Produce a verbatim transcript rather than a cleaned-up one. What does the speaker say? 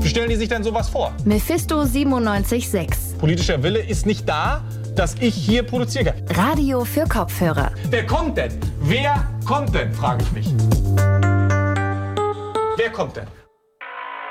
Wie stellen die sich denn sowas vor? Mephisto siebenundneunzig Komma sechs. Politischer Wille ist nicht da, dass ich hier produziere. Radio für Kopfhörer. Wer kommt denn? Wer kommt denn, frage ich mich. Wer kommt denn?